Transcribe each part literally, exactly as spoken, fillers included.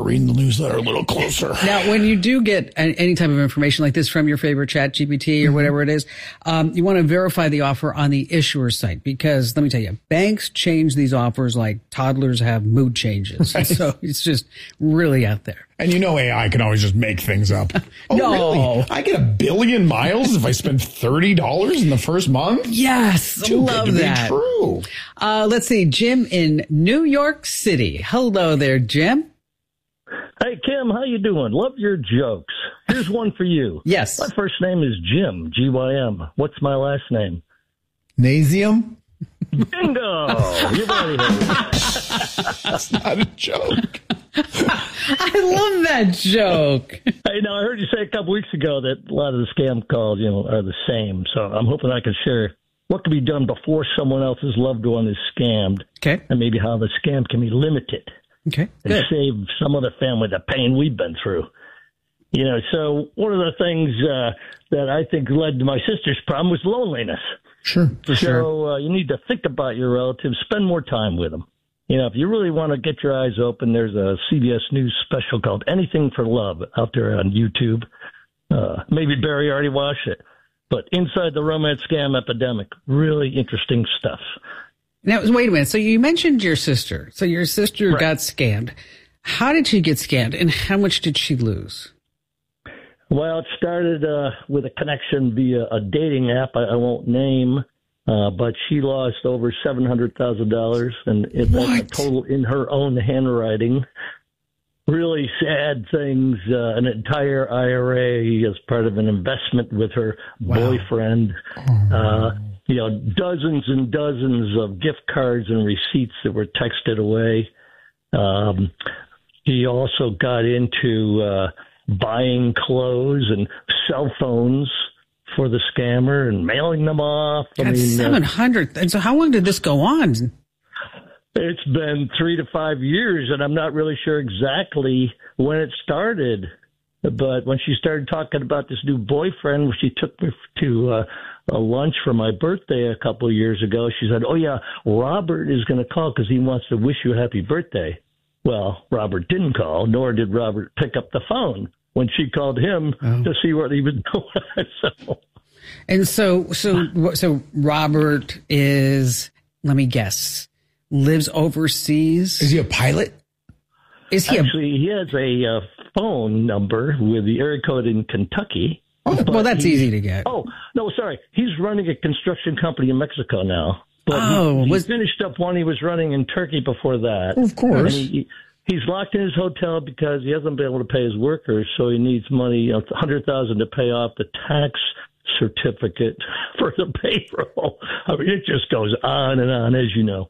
reading the newsletter a little closer. Now, when you do get any type of information like this from your favorite Chat G P T or mm-hmm. whatever it is, um, you want to verify the offer on the issuer site, because let me tell you, banks change these offers like toddlers have mood changes. Right. So it's just really out there. And you know A I can always just make things up. Oh, no. Really? I get a billion miles if I spend thirty dollars in the first month? Yes. Too love good to that. Be true. Uh, let's see. Jim in New York City. Hello there, Jim. Hey, Kim, how you doing? Love your jokes. Here's one for you. Yes. My first name is Jim, G Y M. What's my last name? Nasium? Bingo! You've already heard it. That's not a joke. I love that joke. Hey, now I heard you say a couple weeks ago that a lot of the scam calls, you know, are the same. So I'm hoping I can share what can be done before someone else's loved one is scammed. Okay. And maybe how the scam can be limited. Okay. And Good. save some other family the pain we've been through. You know, so one of the things uh, that I think led to my sister's problem was loneliness. Sure, for so, sure. So uh, you need to think about your relatives, spend more time with them. You know, if you really want to get your eyes open, there's a C B S News special called Anything for Love out there on YouTube. Uh, maybe Barry already watched it. But Inside the Romance Scam Epidemic, really interesting stuff. Now, wait a minute. So you mentioned your sister. So your sister right. got scammed. How did she get scammed, and how much did she lose? Well, it started uh, with a connection via a dating app I, I won't name. Uh, but she lost over seven hundred thousand dollars, and it, that's a total in her own handwriting. Really sad things, uh, an entire I R A as part of an investment with her wow. boyfriend. Oh. Uh, you know, dozens and dozens of gift cards and receipts that were texted away. Um, he also got into uh, buying clothes and cell phones for the scammer and mailing them off. I mean, seven hundred. Uh, and so how long did this go on? It's been three to five years, and I'm not really sure exactly when it started. But when she started talking about this new boyfriend, she took me to uh, a lunch for my birthday a couple of years ago. She said, oh, yeah, Robert is going to call because he wants to wish you a happy birthday. Well, Robert didn't call, nor did Robert pick up the phone when she called him oh. to see what he was doing. so, and so, so, so Robert is, let me guess, lives overseas. Is he a pilot? Is he Actually, a... he has a uh, phone number with the area code in Kentucky. Oh, well, that's easy to get. Oh, no, sorry. He's running a construction company in Mexico now. But oh, he, he was... finished up one he was running in Turkey before that. Of course. He, he's locked in his hotel because he hasn't been able to pay his workers, so he needs money, you know, one hundred thousand dollars to pay off the tax certificate for the payroll. I mean, it just goes on and on, as you know.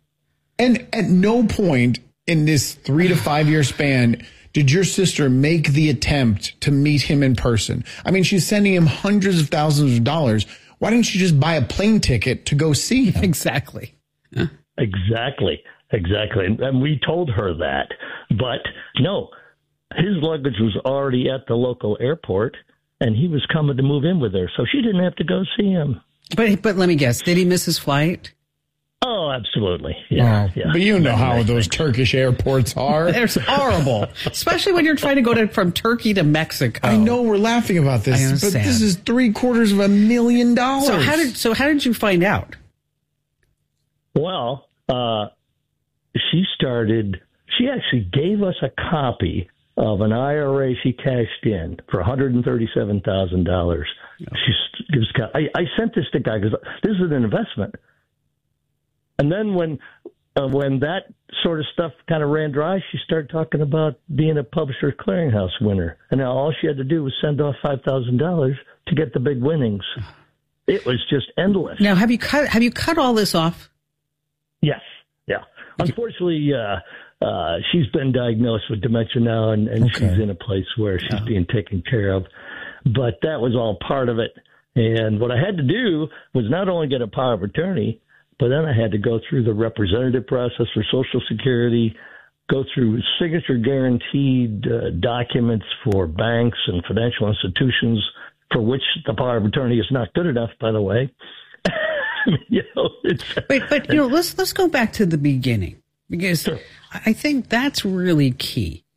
And at no point in this three to five year span did your sister make the attempt to meet him in person. I mean, she's sending him hundreds of thousands of dollars. Why didn't she just buy a plane ticket to go see him? Exactly. Huh? Exactly. Exactly. And we told her that. But no, his luggage was already at the local airport, and he was coming to move in with her. So she didn't have to go see him. But but let me guess, did he miss his flight? Oh, absolutely. Yeah, wow. yeah. But you know how those Turkish airports are. They're horrible, especially when you're trying to go to, from Turkey to Mexico. I know we're laughing about this, I understand. But this is three quarters of a million dollars. So how did so how did you find out? Well, uh, she started. She actually gave us a copy of an I R A she cashed in for one hundred thirty-seven thousand dollars. She gives. I, I sent this to guy because this is an investment. And then when uh, when that sort of stuff kind of ran dry, she started talking about being a Publishers Clearinghouse winner. And now all she had to do was send off five thousand dollars to get the big winnings. It was just endless. Now, have you cut have you cut all this off? Yes. Yeah. Unfortunately, uh, uh, she's been diagnosed with dementia now, and, and okay. she's in a place where she's yeah. being taken care of. But that was all part of it. And what I had to do was not only get a power of attorney, but then I had to go through the representative process for Social Security, go through signature guaranteed uh, documents for banks and financial institutions, for which the power of attorney is not good enough, by the way. you know, it's, Wait, but you know, let's let's go back to the beginning, because sure. I think that's really key.